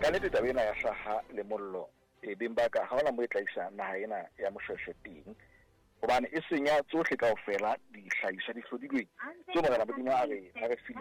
ka nnete taba ena ya hlaha le mollo beng ba ka ha hona mo e tlaisa naha ena ya Moshweshwe teng hobane e senya tsohle kaofela dihlahiswa di hlodilweng tse morena Modimo a re file